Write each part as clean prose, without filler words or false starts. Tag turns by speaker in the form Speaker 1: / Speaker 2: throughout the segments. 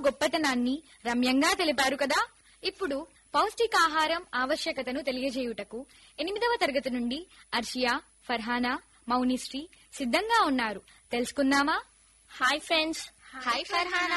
Speaker 1: గొప్పతనాన్ని రమ్యంగా తెలిపారు కదా. ఇప్పుడు పౌష్టికాహారం ఆవశ్యకతను తెలియజేయుటకు 8వ తరగతి నుండి అర్షియా, ఫర్హానా, మౌనిశ్రీ సిద్ధంగా ఉన్నారు. తెలుసుకుందామా?
Speaker 2: Hi friends.
Speaker 3: హాయ్ ఫర్హానా.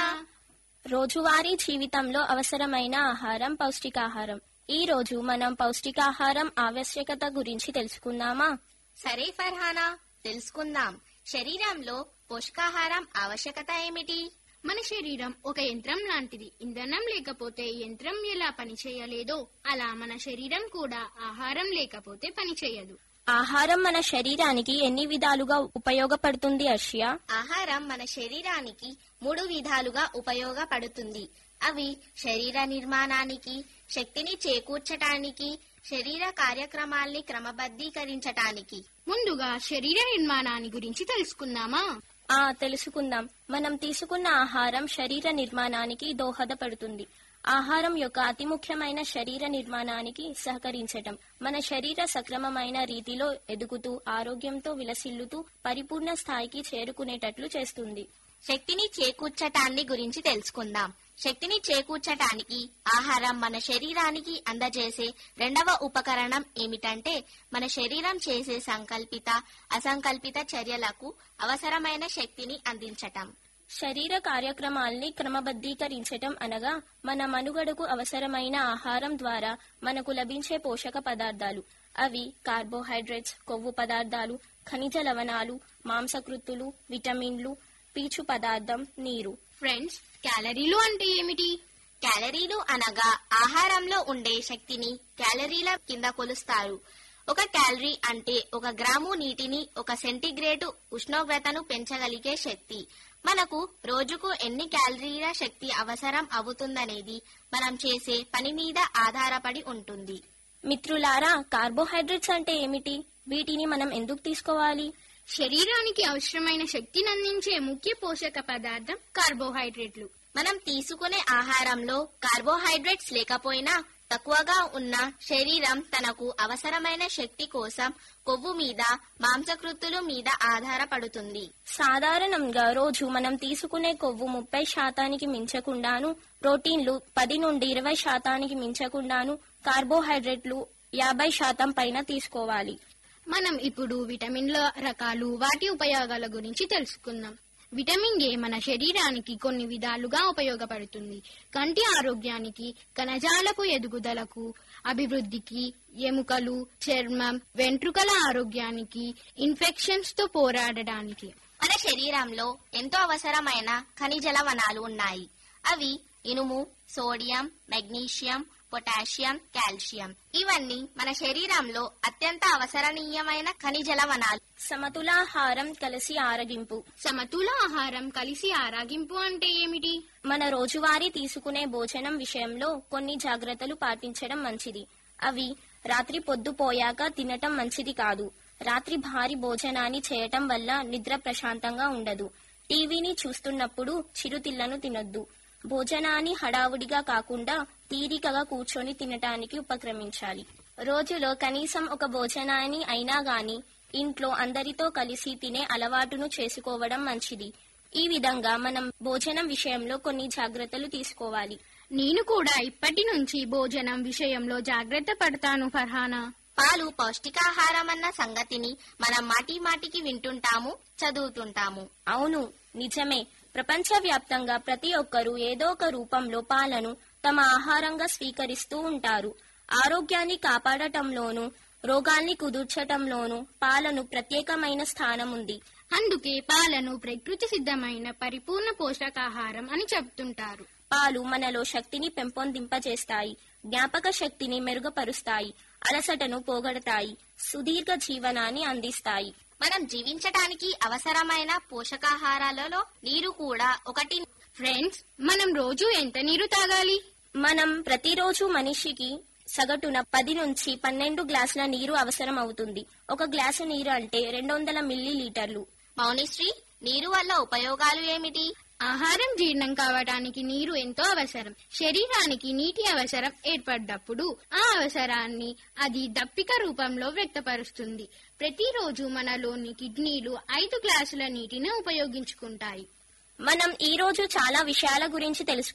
Speaker 2: రోజువారీ జీవితంలో అవసరమైన ఆహారం పౌష్టికాహారం. ఈ రోజు మనం పౌష్టికాహారం ఆవశ్యకత గురించి తెలుసుకుందామా?
Speaker 3: సరే ఫర్హానా, తెలుసుకుందాం. శరీరంలో పోషకాహారం ఆవశ్యకత ఏమిటి?
Speaker 4: మన శరీరం ఒక యంత్రం లాంటిది. ఇంధనం లేకపోతే యంత్రం ఎలా పనిచేయలేదో అలా మన శరీరం కూడా ఆహారం లేకపోతే పనిచేయదు.
Speaker 2: ఆహారం మన శరీరానికి ఎన్ని విధాలుగా ఉపయోగపడుతుంది అర్షియా?
Speaker 3: ఆహారం మన శరీరానికి 3 విధాలుగా ఉపయోగపడుతుంది. అవి శరీర నిర్మాణానికి, శక్తిని చేకూర్చటానికి, శరీర కార్యక్రమాల్ని క్రమబద్ధీకరించటానికి.
Speaker 4: ముందుగా శరీర నిర్మాణాన్ని గురించి తెలుసుకుందామా?
Speaker 2: తెలుసుకుందాం. మనం తీసుకున్న ఆహారం శరీర నిర్మాణానికి దోహదపడుతుంది. ఆహారం యొక్క అతి ముఖ్యమైన శరీర నిర్మాణానికి సహకరించటం మన శరీర సక్రమమైన రీతిలో ఎదుగుతూ ఆరోగ్యంతో విలసిల్లుతూ పరిపూర్ణ స్థాయికి చేరుకునేటట్లు చేస్తుంది.
Speaker 3: శక్తిని చేకూర్చటాన్ని గురించి తెలుసుకుందాం. శక్తిని చేకూర్చటానికి ఆహారం మన శరీరానికి అందజేసే రెండవ ఉపకరణం ఏమిటంటే మన శరీరం చేసే సంకల్పిత, అసంకల్పిత చర్యలకు అవసరమైన శక్తిని అందించటం.
Speaker 2: శరీర కార్యక్రమాల్ని క్రమబద్ధీకరించటం అనగా మన మనుగడకు అవసరమైన ఆహారం ద్వారా మనకు లభించే పోషక పదార్థాలు. అవి కార్బోహైడ్రేట్స్, కొవ్వు పదార్థాలు, ఖనిజ లవణాలు, మాంసకృత్తులు, విటమిన్లు, పీచు పదార్థం, నీరు.
Speaker 4: ఫ్రెండ్స్, క్యాలరీలు అంటే ఏమిటి?
Speaker 3: క్యాలరీలు అనగా ఆహారంలో ఉండే శక్తిని క్యాలరీల కింద కొలుస్తారు. ఒక క్యాలరీ అంటే 1 గ్రాము నీటిని 1 సెంటీగ్రేడు ఉష్ణోగ్రతను పెంచగలిగే శక్తి. మనకు రోజుకు ఎన్ని క్యాలరీల శక్తి అవసరం అవుతుందనేది మనం చేసే పని మీద ఆధారపడి ఉంటుంది.
Speaker 2: మిత్రులారా, కార్బోహైడ్రేట్స్ అంటే ఏమిటి? వీటిని మనం ఎందుకు తీసుకోవాలి?
Speaker 4: శరీరానికి అవసరమైన శక్తిని అందించే ముఖ్య పోషక పదార్థం కార్బోహైడ్రేట్లు.
Speaker 3: మనం తీసుకునే ఆహారంలో కార్బోహైడ్రేట్స్ లేకపోయినా తక్కువగా ఉన్న శరీరం తనకు అవసరమైన శక్తి కోసం కొవ్వు మీద, మాంసకృత్తుల మీద ఆధారపడుతుంది.
Speaker 2: సాధారణంగా రోజు మనం తీసుకునే కొవ్వు 30% మించకుండాను, ప్రోటీన్లు 10 నుండి 20% మించకుండాను, కార్బోహైడ్రేట్లు 50% పైన తీసుకోవాలి.
Speaker 4: మనం ఇప్పుడు విటమిన్ల రకాలు, వాటి ఉపయోగాల గురించి తెలుసుకుందాం. విటమిన్ ఏ మన శరీరానికి కొన్ని విధాలుగా ఉపయోగపడుతుంది. కంటి ఆరోగ్యానికి, కణజాలపు ఎదుగుదలకు, అభివృద్ధికి, ఎముకలు, చర్మం, వెంట్రుకల ఆరోగ్యానికి, ఇన్ఫెక్షన్స్ తో పోరాడడానికి.
Speaker 3: మన శరీరంలో ఎంతో అవసరమైన ఖనిజ లవణాలు ఉన్నాయి. అవి ఇనుము, సోడియం, మెగ్నీషియం, పొటాషియం, కాల్షియం. ఇవన్నీ మన శరీరంలో అత్యంత అవసరనీయమైన ఖనిజ లవణాలు.
Speaker 2: సమతులాహారం కలిసి ఆరగింపు.
Speaker 4: సమతుల ఆహారం కలిసి ఆరగింపు అంటే ఏమిటి?
Speaker 2: మన రోజువారీ తీసుకునే భోజనం విషయంలో కొన్ని జాగ్రత్తలు పాటించడం మంచిది. అవి రాత్రి పొద్దుపోయాక తినటం మంచిది కాదు. రాత్రి భారీ భోజనాన్ని చేయటం వల్ల నిద్ర ప్రశాంతంగా ఉండదు. టీవీని చూస్తున్నప్పుడు చిరుతిళ్లను తినొద్దు. భోజనాన్ని హడావుడిగా కాకుండా తీరికగా కూర్చొని తినటానికి ఉపక్రమించాలి. రోజులో కనీసం 1 భోజనాన్ని అయినా గాని ఇంట్లో అందరితో కలిసి తినే అలవాటును చేసుకోవడం మంచిది. ఈ విధంగా మనం భోజనం విషయంలో కొన్ని జాగ్రత్తలు తీసుకోవాలి.
Speaker 4: నేను కూడా ఇప్పటి నుంచి భోజనం విషయంలో జాగ్రత్త పడతాను ఫర్హానా.
Speaker 3: పాలు పౌష్టికాహారం అన్న సంగతిని మనం మాటికి వింటుంటాము, చదువుతుంటాము.
Speaker 2: అవును, నిజమే. ప్రపంచవ్యాప్తంగా ప్రతి ఒక్కరూ ఏదో ఒక రూపంలో పాలను తమ ఆహారంగా స్వీకరిస్తూ ఉంటారు. ఆరోగ్యాన్ని కాపాడటంలోనూ, రోగాల్ని కుదుర్చటంలోనూ పాలను ప్రత్యేకమైన స్థానం ఉంది.
Speaker 4: అందుకే పాలను ప్రకృతి సిద్ధమైన పరిపూర్ణ పోషకాహారం అని చెప్తుంటారు.
Speaker 2: పాలు మనలో శక్తిని పెంపొందింపజేస్తాయి, జ్ఞాపక శక్తిని మెరుగుపరుస్తాయి, అలసటను పోగొడతాయి, సుదీర్ఘ జీవనాన్ని అందిస్తాయి.
Speaker 3: మనం జీవించటానికి అవసరమైన పోషకాహారాలలో నీరు కూడా ఒకటి.
Speaker 4: ఫ్రెండ్స్, మనం రోజు ఎంత నీరు తాగాలి?
Speaker 2: మనం ప్రతిరోజు మనిషికి సగటున 10 నుంచి 12 గ్లాసుల నీరు అవసరం అవుతుంది. 1 గ్లాసు నీరు అంటే 200 మిల్లీలీటర్లు.
Speaker 3: మౌనిశ్రీ, నీరు వల్ల ఉపయోగాలు ఏమిటి?
Speaker 4: ఆహారం జీర్ణం కావడానికి నీరు ఎంతో అవసరం. శరీరానికి నీటి అవసరం ఏర్పడ్డప్పుడు ఆ అవసరాన్ని అది దప్పిక రూపంలో వ్యక్తపరుస్తుంది. ప్రతిరోజు మనలోని కిడ్నీలు 5 గ్లాసుల నీటిని ఉపయోగించుకుంటాయి.
Speaker 2: మనం ఈ రోజు చాలా విషయాల గురించి తెలుసుకున్నాం.